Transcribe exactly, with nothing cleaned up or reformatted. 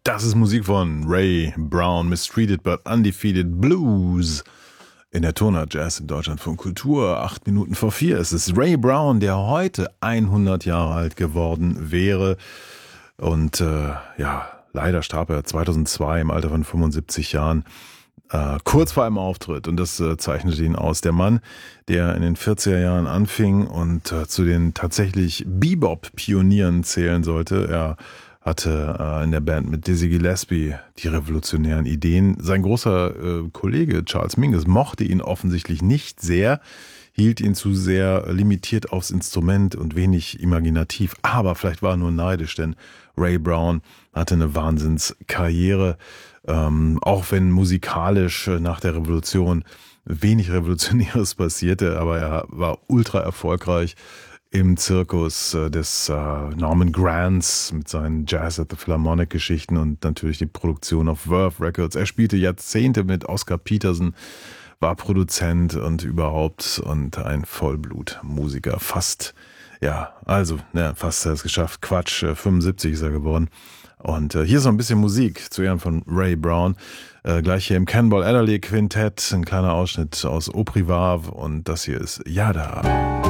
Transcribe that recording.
Das ist Musik von Ray Brown, Mistreated but Undefeated Blues. In der Turner Jazz in Deutschland von Kultur, acht Minuten vor vier. Es ist Ray Brown, der heute hundert Jahre alt geworden wäre. Und äh, ja, leider starb er zweitausendzwei im Alter von fünfundsiebzig Jahren. Äh, kurz vor einem Auftritt. Und das äh, zeichnete ihn aus. Der Mann, der in den vierziger Jahren anfing und äh, zu den tatsächlich Bebop-Pionieren zählen sollte. Er hatte äh, in der Band mit Dizzy Gillespie die revolutionären Ideen. Sein großer äh, Kollege Charles Mingus mochte ihn offensichtlich nicht sehr, hielt ihn zu sehr limitiert aufs Instrument und wenig imaginativ. Aber vielleicht war er nur neidisch, denn Ray Brown hatte eine Wahnsinnskarriere, ähm, auch wenn musikalisch äh, nach der Revolution wenig Revolutionäres passierte, aber er war ultra erfolgreich im Zirkus des äh, Norman Granz mit seinen Jazz at the Philharmonic Geschichten und natürlich die Produktion auf Verve Records. Er spielte Jahrzehnte mit Oscar Peterson, war Produzent und überhaupt und ein Vollblutmusiker. Fast, ja, also, ja, fast hat er es geschafft. Quatsch, fünfundsiebzig ist er geworden. Und äh, hier ist noch ein bisschen Musik zu Ehren von Ray Brown. Äh, gleich hier im Cannonball Adderley Quintett, ein kleiner Ausschnitt aus Au Privave und das hier ist Yada.